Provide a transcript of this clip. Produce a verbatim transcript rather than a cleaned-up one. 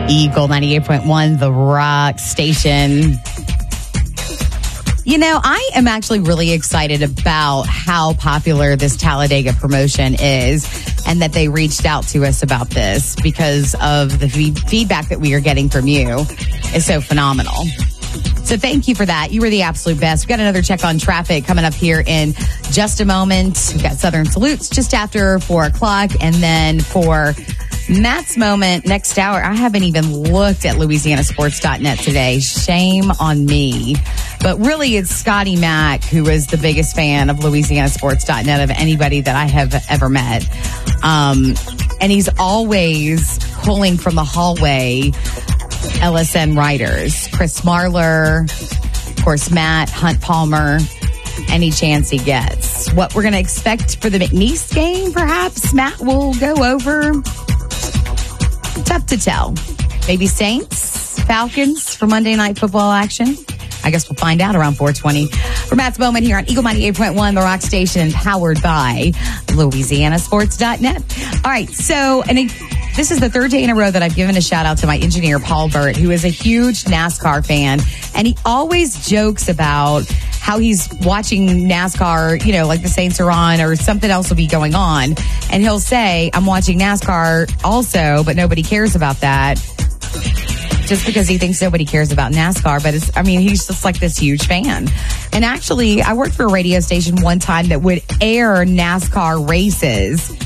Eagle ninety-eight point one, The Rock Station. You know, I am actually really excited about how popular this Talladega promotion is and that they reached out to us about this because of the feed- feedback that we are getting from you is so phenomenal. So thank you for that. You were the absolute best. We've got another check on traffic coming up here in just a moment. We've got Southern Salutes just after four o'clock. And then for Matt's Moment next hour, I haven't even looked at Louisiana Sports dot net today. Shame on me. But really, it's Scotty Mack, who is the biggest fan of Louisiana Sports dot net of anybody that I have ever met. Um, and he's always pulling from the hallway L S N writers. Chris Marlar, of course, Matt, Hunt Palmer, any chance he gets. What we're going to expect for the McNeese game, perhaps, Matt will go over. Tough to tell. Maybe Saints, Falcons for Monday Night Football action. I guess we'll find out around four twenty. For Matt's Moment here on Eagle ninety-eight point one, The Rock Station, powered by Louisiana Sports dot net. All right, so, and it, this is the third day in a row that I've given a shout out to my engineer, Paul Burt, who is a huge NASCAR fan. And he always jokes about how he's watching NASCAR, you know, like the Saints are on or something else will be going on. And he'll say, I'm watching NASCAR also, but nobody cares about that. Just because he thinks nobody cares about NASCAR. But it's, I mean, he's just like this huge fan. And actually, I worked for a radio station one time that would air NASCAR races